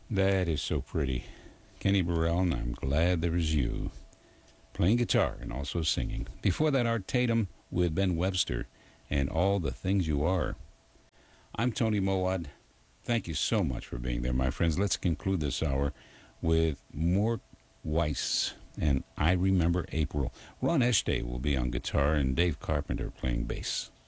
That is so pretty. Kenny Burrell, and I'm Glad There Was You. Playing guitar and also singing. Before that, Art Tatum with Ben Webster and All the Things You Are. I'm Tony Mowat. Thank you so much for being there, my friends. Let's conclude this hour with Mort Weiss and I Remember April. Ron Estee will be on guitar and Dave Carpenter playing bass.